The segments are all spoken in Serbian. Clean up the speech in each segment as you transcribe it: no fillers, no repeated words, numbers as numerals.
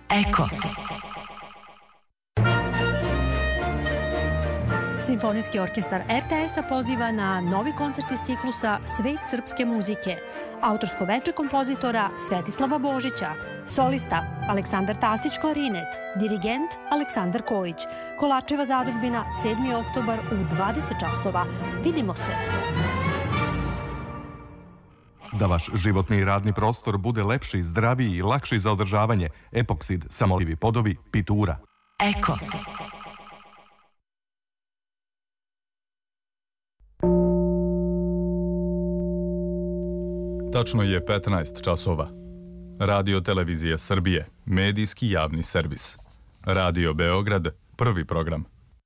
Eko. Simfonijski orkestar RTS-a poziva na novi koncert iz ciklusa Svet srpske muzike. Autorsko veče kompozitora Svetislava Božića. Solista Aleksandar Tasić klarinet. Dirigent Aleksandar Kojić. Kolačeva zadužbina 7. oktobar u 20 časova. Vidimo se. Da vaš životni i radni prostor bude lepši, zdraviji i lakši za održavanje, Epoksid, samolivi podovi, Pitura. Eko. Tačno je 15 časova. Radio Televizija Srbije, medijski javni servis. Radio Beograd, prvi program.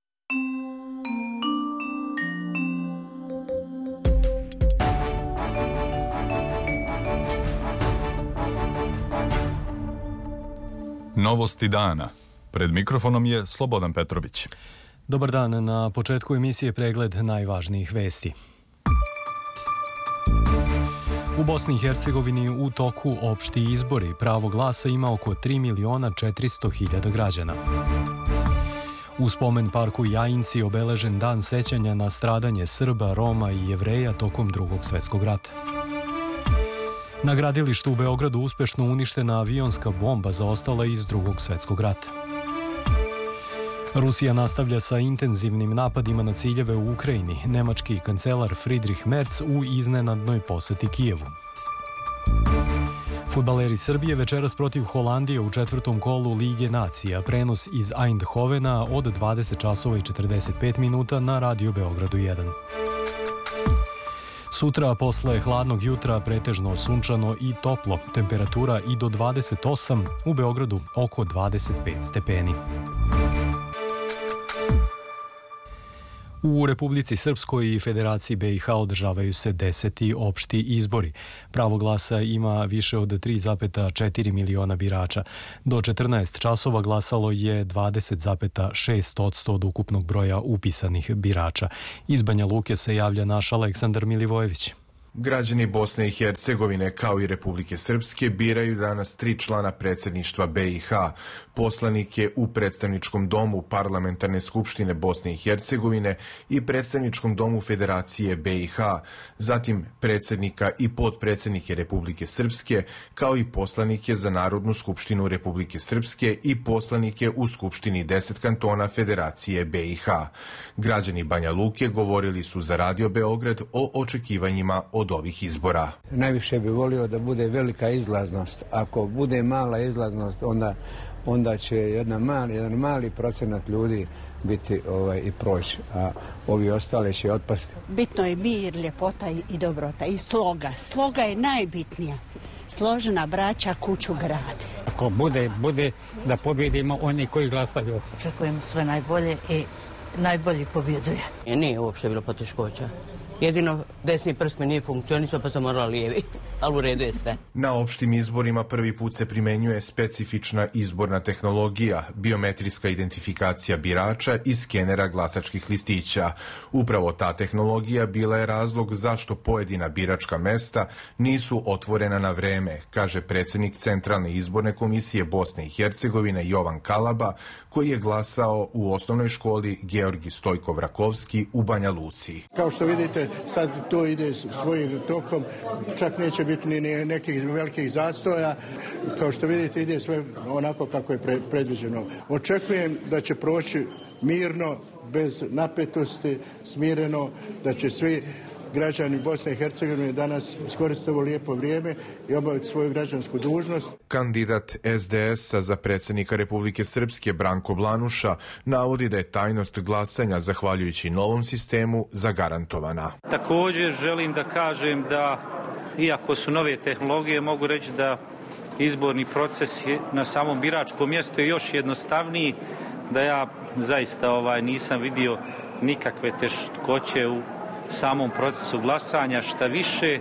Novosti dana. Pred mikrofonom je Slobodan Petrović. Dobar dan, na početku emisije pregled najvažnijih vesti. U Bosni i Hercegovini u toku opšti izbori. Pravo glasa ima oko 3.400.000 građana. U spomen parku Jajinci obeležen dan sećanja na stradanje Srba, Roma i Jevreja tokom Drugog svjetskog rata. Na gradilištu u Beogradu uspešno uništena avionska bomba zaostala iz Drugog svjetskog rata. Rusija nastavlja sa intenzivnim napadima na ciljeve u Ukrajini. Nemački kancelar Friedrich Merz u iznenadnoj poseti Kijevu. Fudbaleri Srbije večeras protiv Holandije u četvrtom kolu Lige nacija. Prenos iz Eindhovena od 20 časova i 45 minuta na Radio Beogradu 1. Sutra posle hladnog jutra pretežno sunčano i toplo. Temperatura i do 28, u Beogradu oko 25 stepeni. U Republici Srpskoj i Federaciji BiH održavaju se 10. opšti izbori. Pravo glasa ima više od 3,4 miliona birača. Do 14 časova glasalo je 20,6% od ukupnog broja upisanih birača. Iz Banja Luke se javlja naš Aleksandar Milivojević. Građani Bosne i Hercegovine kao i Republike Srpske biraju danas 3 člana predsjedništva BiH, poslanike u predstavničkom domu Parlamentarne skupštine Bosne i Hercegovine i predstavničkom domu Federacije BiH, zatim predsjednika i potpredsjednike Republike Srpske, kao i poslanike za Narodnu skupštinu Republike Srpske i poslanike u Skupštini 10 kantona Federacije BiH. Građani Banja Luke govorili su za Radio Beograd o očekivanjima od ovih izbora. Najviše bi volio da bude velika izlaznost. Ako bude mala izlaznost, onda će jedan mali procenat ljudi biti i proći, a ovi ostali će otpasti. Bitno je mir, ljepota i dobrota i sloga. Sloga je najbitnija. Složena braća kuću grade. Ako bude da pobjedimo oni koji glasaju. Očekujemo sve najbolje i najbolji pobjeduje. Nije uopšte bilo poteškoća. Jedino desni prst mi nije funkcionisao pa sam morala lijevi, ali u redu je sve. Na opštim izborima prvi put se primenjuje specifična izborna tehnologija, biometrijska identifikacija birača i skenera glasačkih listića. Upravo ta tehnologija bila je razlog zašto pojedina biračka mesta nisu otvorena na vreme, kaže predsjednik Centralne izborne komisije Bosne i Hercegovine Jovan Kalaba, koji je glasao u osnovnoj školi Georgi Stojkov Rakovski u Banja Luci. Kao što vidite, sad to ide svojim tokom, čak neće biti ni nekih velikih zastoja. Kao što vidite, ide sve onako kako je predviđeno. Očekujem da će proći mirno, bez napetosti, smireno, da će svi građani Bosne i Hercegovine danas iskoristiti ovo lijepo vrijeme i obaviti svoju građansku dužnost. Kandidat SDS-a za predsjednika Republike Srpske Branko Blanuša navodi da je tajnost glasanja, zahvaljujući novom sistemu, zagarantovana. Također želim da kažem da, iako su nove tehnologije, mogu reći da izborni proces na samom biračkom mjestu je još jednostavniji, da ja zaista nisam vidio nikakve teškoće u samom procesu glasanja, šta više,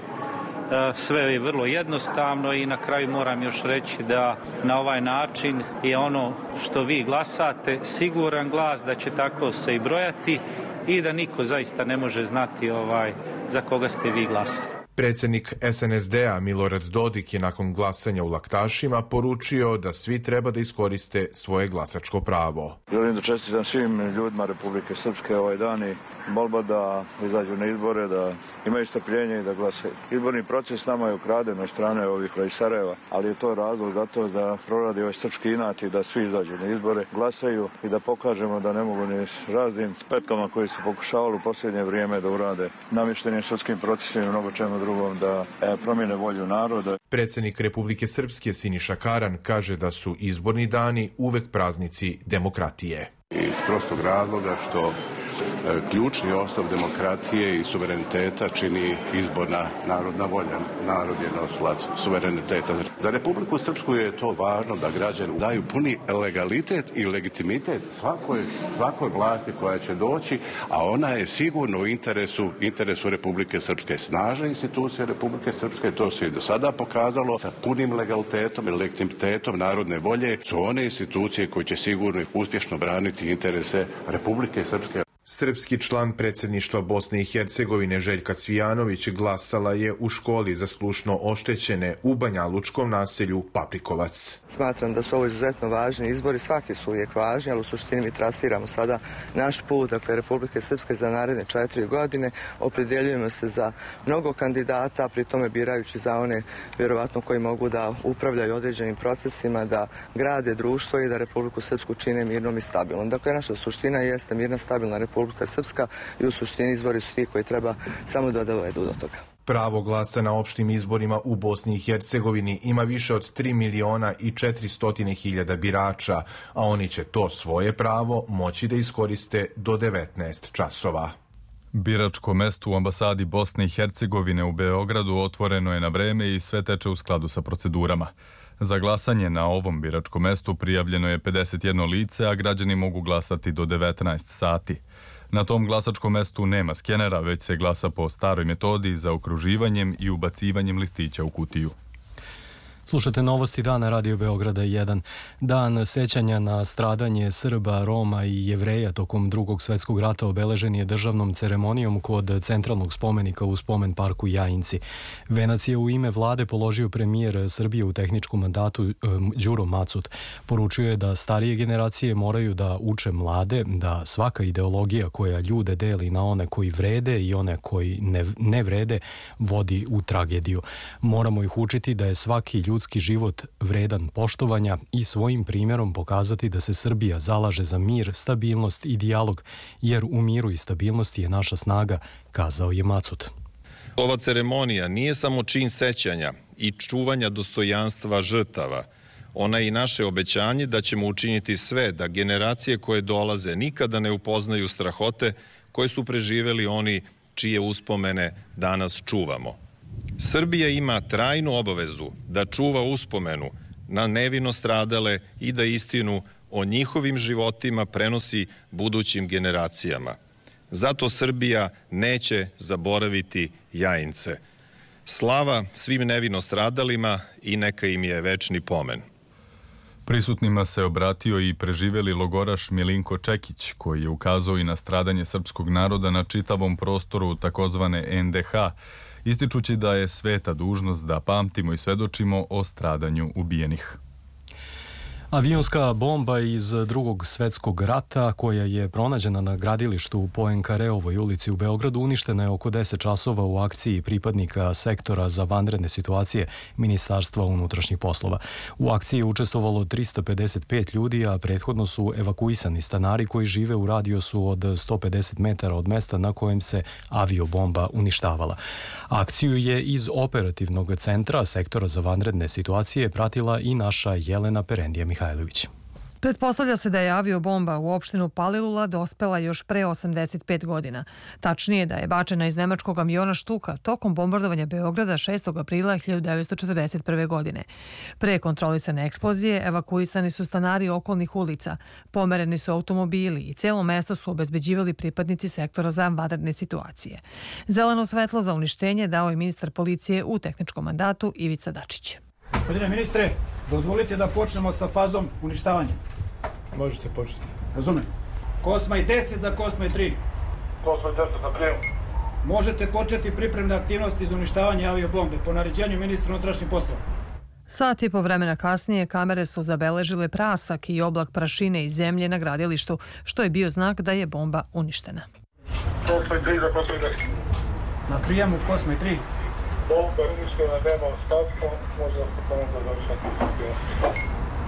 sve je vrlo jednostavno i na kraju moram još reći da na ovaj način je ono što vi glasate siguran glas, da će tako se i brojati i da niko zaista ne može znati za koga ste vi glasali. Predsjednik SNSD-a Milorad Dodik je nakon glasanja u Laktašima poručio da svi treba da iskoriste svoje glasačko pravo. Želim da čestitam svim ljudima Republike Srpske ovaj dan i molba da izađu na izbore, da imaju strpljenje i da glasaju. Izborni proces nama je ukraden od strane ovih iz Sarajeva, ali je to razlog zato da proradi ovaj srpski inat i da svi izađu na izbore, glasaju i da pokažemo da ne mogu ni s raznim petkama koji su pokušavali u posljednje vrijeme da urade namještenim sudskim procesima i mnogo čemu drugom da promijene volju naroda. Predsjednik Republike Srpske Siniša Karan kaže da su izborni dani uvek praznici demokratije. Iz prostog razloga što ključni osnov demokratije i suvereniteta čini izborna narodna volja. Narod je nosilac suvereniteta. Za Republiku Srpsku je to važno da građani daju puni legalitet i legitimitet svakoj vlasti koja će doći, a ona je sigurno u interesu Republike Srpske. Snažne institucije Republike Srpske, to se i do sada pokazalo, sa punim legalitetom i legitimitetom narodne volje su one institucije koje će sigurno i uspješno braniti interese Republike Srpske. Srpski član predsjedništva Bosne i Hercegovine Željka Cvijanović glasala je u školi za slušno oštećene u banjalučkom naselju Paprikovac. Smatram da su ovo izuzetno važni izbori, svaki su uvijek važni, ali u suštini mi trasiramo sada naš put, dakle Republike Srpske za naredne 4 godine, opredjeljujemo se za mnogo kandidata, pri tome birajući za one vjerovatno koji mogu da upravljaju određenim procesima, da grade društvo i da Republiku Srpsku čine mirnom i stabilnom. Dakle, naša suština jeste mirna, stabilna Republika Srpska i u suštini izbori su ti koji treba samo da dovedu do toga. Pravo glasa na opštim izborima u Bosni i Hercegovini ima više od 3.400.000 birača, a oni će to svoje pravo moći da iskoriste do 19 časova. Biračko mesto u ambasadi Bosne i Hercegovine u Beogradu otvoreno je na vreme i sve teče u skladu sa procedurama. Za glasanje na ovom biračkom mestu prijavljeno je 51 lice, a građani mogu glasati do 19 sati. Na tom glasačkom mestu nema skenera, već se glasa po staroj metodi za okruživanjem i ubacivanjem listića u kutiju. Slušate novosti dana Radio Beograda 1. Dan sećanja na stradanje Srba, Roma i Jevreja tokom Drugog svjetskog rata obeležen je državnom ceremonijom kod centralnog spomenika u spomen parku Jajinci. Venac je u ime vlade položio premijer Srbije u tehničkom mandatu Đuro Macut. Poručio je da starije generacije moraju da uče mlade, da svaka ideologija koja ljude deli na one koji vrede i one koji ne vrede vodi u tragediju. Moramo ih učiti da je svaki ljudski život vredan poštovanja i svojim primjerom pokazati da se Srbija zalaže za mir, stabilnost i dijalog, jer u miru i stabilnosti je naša snaga, kazao je Macut. Ova ceremonija nije samo čin sećanja i čuvanja dostojanstva žrtava. Ona je i naše obećanje da ćemo učiniti sve da generacije koje dolaze nikada ne upoznaju strahote koje su preživeli oni čije uspomene danas čuvamo. Srbija ima trajnu obavezu da čuva uspomenu na nevino stradale i da istinu o njihovim životima prenosi budućim generacijama. Zato Srbija neće zaboraviti Jajince. Slava svim nevino stradalima i neka im je večni pomen. Prisutnima se obratio i preživeli logoraš Milinko Čekić, koji je ukazao i na stradanje srpskog naroda na čitavom prostoru takozvane NDH, ističući da je sveta dužnost da pamtimo i svedočimo o stradanju ubijenih. Avionska bomba iz Drugog svjetskog rata, koja je pronađena na gradilištu u Poenkareovoj ulici u Beogradu, uništena je oko 10 časova u akciji pripadnika sektora za vanredne situacije Ministarstva unutrašnjih poslova. U akciji je učestvovalo 355 ljudi, a prethodno su evakuisani stanari koji žive u radijusu od 150 metara od mesta na kojem se aviobomba uništavala. Akciju je iz operativnog centra sektora za vanredne situacije pratila i naša Jelena Perendija Mihajlović. Pretpostavlja se da je aviobomba u opštinu Palilula dospela još pre 85 godina. Tačnije da je bačena iz nemačkog aviona Štuka tokom bombardovanja Beograda 6. aprila 1941. godine. Pre kontrolisane eksplozije evakuisani su stanari okolnih ulica, pomereni su automobili i cijelo mesto su obezbeđivali pripadnici sektora za vanredne situacije. Zeleno svetlo za uništenje dao je ministar policije u tehničkom mandatu Ivica Dačić. Gospodine ministre, dozvolite da počnemo sa fazom uništavanja. Možete početi. Razumem. Kosma i 10 za Kosma i 3. Kosma i 10 za prijem. možete početi pripremne aktivnosti za uništavanje aviobombe po naređenju ministra unutrašnjih poslova. Sat i po vremena kasnije kamere su zabeležile prasak i oblak prašine iz zemlje na gradilištu, što je bio znak da je bomba uništena. Na prijemu Kosmoj 3. Bomba uništena, nema ostatka, može da se pomoći da završati.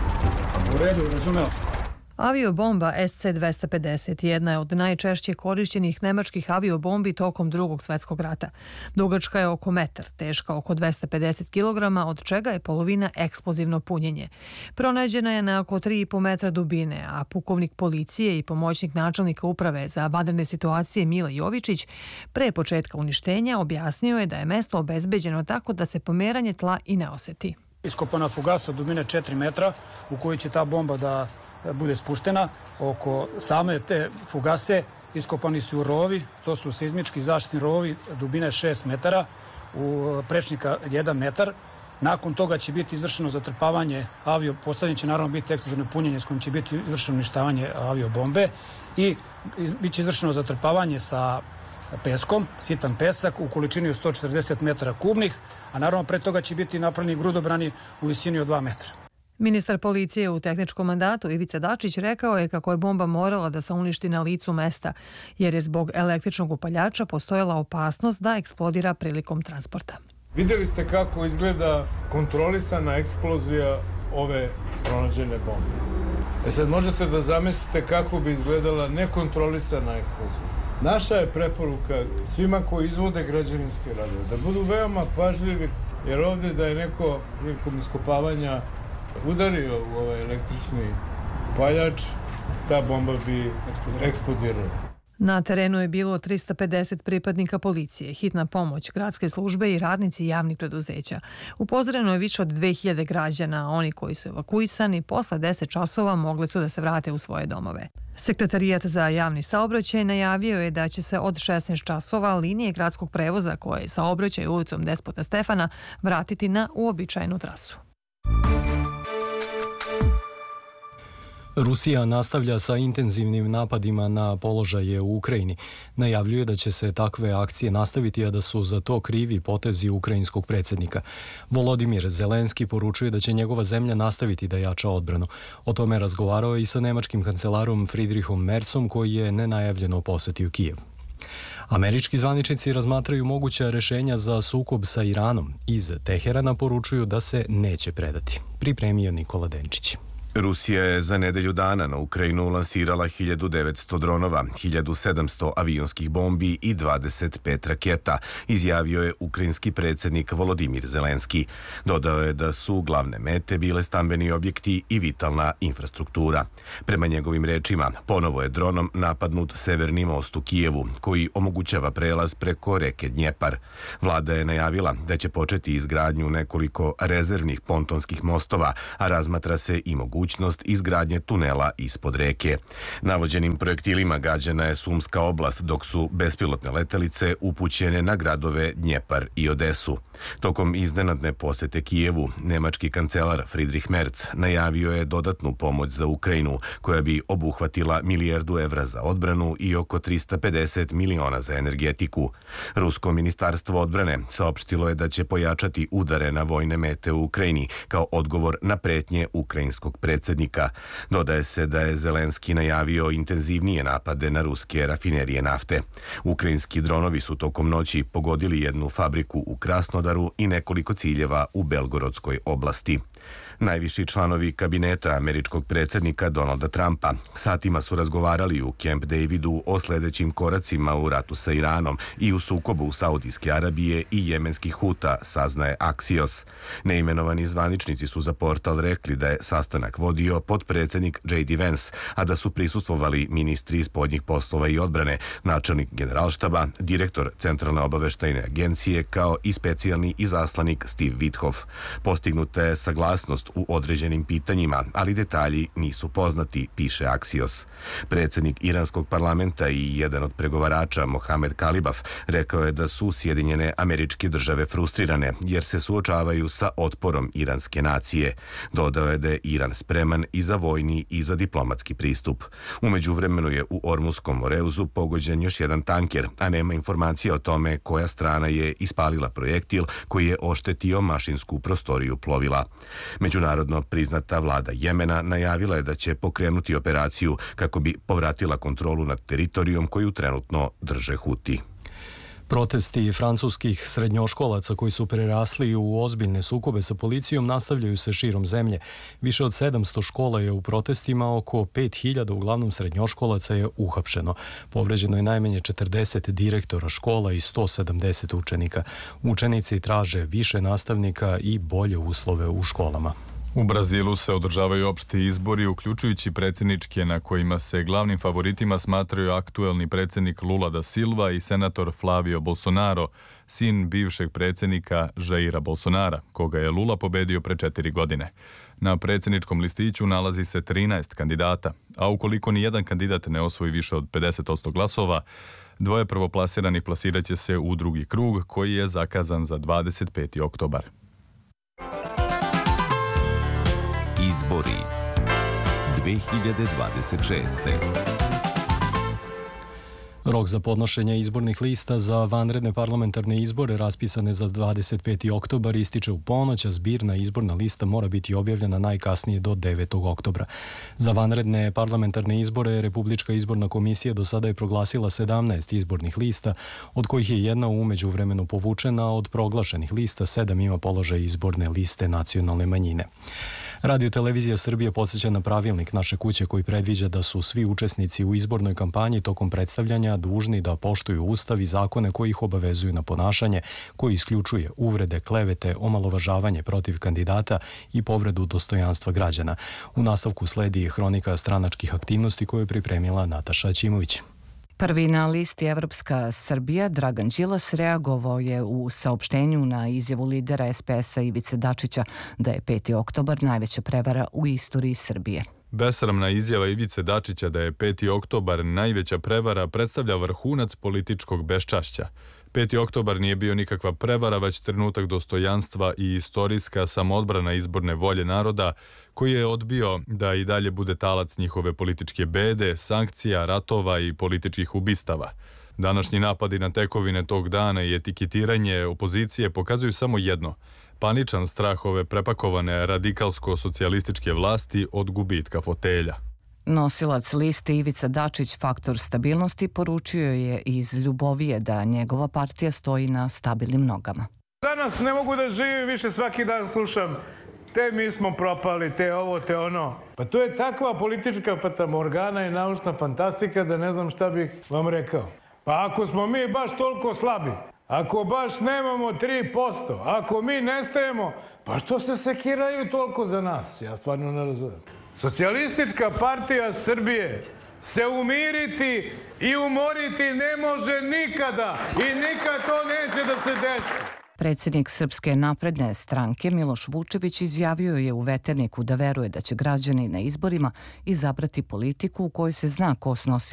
U redu, razumeo. Aviobomba SC-250 jedna je od najčešće korišćenih nemačkih aviobombi tokom Drugog svjetskog rata. Dugačka je oko metar, teška oko 250 kg, od čega je polovina eksplozivno punjenje. Pronađena je na oko 3,5 metra dubine, a pukovnik policije i pomoćnik načelnika uprave za vanredne situacije Mile Jovičić pre početka uništenja objasnio je da je mesto obezbeđeno tako da se pomeranje tla i ne oseti. Iskopana fugasa dubine 4 metra u kojoj će ta bomba da bude spuštena. Oko same te fugase iskopani su rovi, to su seizmički zaštitni rovi dubine 6 metara, u prečnika 1 metar. Nakon toga će biti izvršeno zatrpavanje postavljanje će naravno biti eksplozivno punjenje s kojim će biti izvršeno uništavanje aviobombe i bit će izvršeno zatrpavanje sa peskom, sitan pesak u količini od 140 metara kubnih, a naravno pre toga će biti napravljeni grudobrani u visini od 2 metra. Ministar policije u tehničkom mandatu Ivica Dačić rekao je kako je bomba morala da se uništi na licu mesta, jer je zbog električnog upaljača postojala opasnost da eksplodira prilikom transporta. Vidjeli ste kako izgleda kontrolisana eksplozija ove pronađene bombe. Sad možete da zamislite kako bi izgledala nekontrolisana eksplozija. Naša je preporuka svima koji izvode građevinske radove da budu veoma pažljivi, jer ovdje da je neko prilikom iskopavanja udario u ovaj električni upaljač, ta bomba bi eksplodirala. Na terenu je bilo 350 pripadnika policije, hitna pomoć, gradske službe i radnici javnih preduzeća. Upozoreno je više od 2000 građana, a oni koji su evakuisani posle 10 časova mogli su da se vrate u svoje domove. Sekretarijat za javni saobraćaj najavio je da će se od 16 časova linije gradskog prevoza koje saobraćaju ulicom Despota Stefana vratiti na uobičajenu trasu. Rusija nastavlja sa intenzivnim napadima na položaje u Ukrajini. Najavljuje da će se takve akcije nastaviti, a da su za to krivi potezi ukrajinskog predsjednika. Volodimir Zelenski poručuje da će njegova zemlja nastaviti da jača odbranu. O tome razgovarao i sa nemačkim kancelarom Friedrichom Merzom, koji je nenajavljeno posetio Kijev. Američki zvaničnici razmatraju moguća rešenja za sukob sa Iranom. Iz Teherana poručuju da se neće predati. Pripremio Nikola Denčić. Rusija je za nedelju dana na Ukrajinu lansirala 1900 dronova, 1700 avionskih bombi i 25 raketa, izjavio je ukrajinski predsjednik Volodimir Zelenski. Dodao je da su glavne mete bile stambeni objekti i vitalna infrastruktura. Prema njegovim rečima, ponovo je dronom napadnut severni most u Kijevu, koji omogućava prelaz preko reke Dnjepar. Vlada je najavila da će početi izgradnju nekoliko rezervnih pontonskih mostova, a razmatra se i mogućnost izgradnje tunela ispod reke. Navođenim projektilima gađana je Sumska oblast, dok su bespilotne letelice upućene na gradove Dnjepar i Odesu. Tokom iznenadne posete Kijevu, nemački kancelar Friedrich Merz najavio je dodatnu pomoć za Ukrajinu, koja bi obuhvatila €1 milijardu za odbranu i oko 350 miliona za energetiku. Rusko ministarstvo odbrane saopštilo je da će pojačati udare na vojne mete u Ukrajini kao odgovor na pretnje ukrajinskog predsjednika. Dodaje se da je Zelenski najavio intenzivnije napade na ruske rafinerije nafte. Ukrajinski dronovi su tokom noći pogodili jednu fabriku u Krasnodaru i nekoliko ciljeva u Belgorodskoj oblasti. Najviši članovi kabineta američkog predsjednika Donalda Trumpa satima su razgovarali u Camp Davidu o sljedećim koracima u ratu sa Iranom i u sukobu Saudijske Arabije i jemenskih Huta, saznaje Axios. Neimenovani zvaničnici su za portal rekli da je sastanak vodio potpredsjednik J.D. Vance, a da su prisustvovali ministri spoljnih poslova i odbrane, načelnik generalštaba, direktor Centralne obaveštajne agencije kao i specijalni izaslanik Steve Withoff. Postignuta je saglasnost konsenzus u određenim pitanjima, ali detalji nisu poznati, piše Axios. Predsjednik iranskog parlamenta i jedan od pregovarača, Mohamed Kalibaf, rekao je da su Sjedinjene Američke Države frustrirane jer se suočavaju sa otporom iranske nacije. Dodao je da je Iran spreman i za vojni i za diplomatski pristup. U međuvremenu je u Ormuskom moreuzu pogođen još jedan tanker, a nema informacija o tome koja strana je ispalila projektil koji je oštetio mašinsku prostoriju plovila. Međunarodno priznata vlada Jemena najavila je da će pokrenuti operaciju kako bi povratila kontrolu nad teritorijom koju trenutno drže Huti. Protesti francuskih srednjoškolaca koji su prerasli u ozbiljne sukobe sa policijom nastavljaju se širom zemlje. Više od 700 škola je u protestima, oko 5000 uglavnom srednjoškolaca je uhapšeno. Povređeno je najmanje 40 direktora škola i 170 učenika. Učenici traže više nastavnika i bolje uslove u školama. U Brazilu se održavaju opšti izbori, uključujući predsjedničke na kojima se glavnim favoritima smatraju aktuelni predsjednik Lula da Silva i senator Flavio Bolsonaro, sin bivšeg predsjednika Jaira Bolsonara, koga je Lula pobedio pre 4 godine. Na predsjedničkom listiću nalazi se 13 kandidata, a ukoliko ni jedan kandidat ne osvoji više od 50% glasova, dvoje prvoplasiranih plasiraće se u drugi krug koji je zakazan za 25. oktobar. Izbori 2026. Rok za podnošenje izbornih lista za vanredne parlamentarne izbore raspisane za 25. oktobar ističe u ponoć, a zbirna izborna lista mora biti objavljena najkasnije do 9. oktobra. Za vanredne parlamentarne izbore Republička izborna komisija do sada je proglasila 17 izbornih lista, od kojih je jedna u međuvremenu povučena, od proglašenih lista 7 ima položaj izborne liste nacionalne manjine. Radio Televizija Srbije podsjeća na pravilnik naše kuće koji predviđa da su svi učesnici u izbornoj kampanji tokom predstavljanja dužni da poštuju ustav i zakone koji ih obavezuju na ponašanje koji isključuje uvrede, klevete, omalovažavanje protiv kandidata i povredu dostojanstva građana. U nastavku sledi hronika stranačkih aktivnosti koju je pripremila Nataša Ćimović. Prvi na listi Evropska Srbija, Dragan Đilas, reagovao je u saopštenju na izjavu lidera SPS-a Ivice Dačića da je 5. oktobar najveća prevara u istoriji Srbije. Besramna izjava Ivice Dačića da je 5. oktobar najveća prevara predstavlja vrhunac političkog beščašća. 5. oktobar nije bio nikakva prevara, već trenutak dostojanstva i istorijska samoodbrana izborne volje naroda, koji je odbio da i dalje bude talac njihove političke bede, sankcija, ratova i političkih ubistava. Današnji napadi na tekovine tog dana i etiketiranje opozicije pokazuju samo jedno: paničan strah ove prepakovane radikalsko-socijalističke vlasti od gubitka fotelja. Nosilac liste Ivica Dačić, faktor stabilnosti, poručio je iz Ljubovije da njegova partija stoji na stabilnim nogama. Danas ne mogu da živim više, svaki dan slušam te mi smo propali, te ovo, te ono. Pa to je takva politička fatamorgana i naučna fantastika da ne znam šta bih vam rekao. Pa ako smo mi baš toliko slabi, ako baš nemamo 3%, ako mi nestajemo, pa što se sekiraju toliko za nas? Ja stvarno ne razumijem. Socijalistička partija Srbije se umiriti i umoriti ne može nikada i nikad to neće da se desi. Predsjednik Srpske napredne stranke Miloš Vučević izjavio je u Veterniku da veruje da će građani na izborima izabrati politiku u kojoj se zna ko snosi